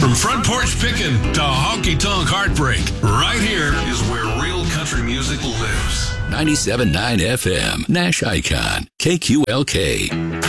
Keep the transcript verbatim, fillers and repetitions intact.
From front porch pickin' to honky-tonk heartbreak, right here is where real country music lives. ninety-seven point nine F M, Nash Icon, K Q L K.